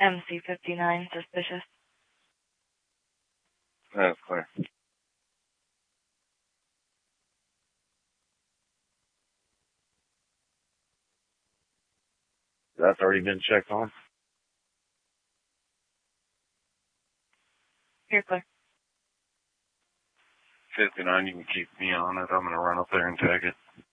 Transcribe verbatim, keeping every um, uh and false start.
M C fifty-nine, suspicious. That's clear. That's already been checked on? You're clear. fifty-nine, you can keep me on it. I'm going to run up there and tag it.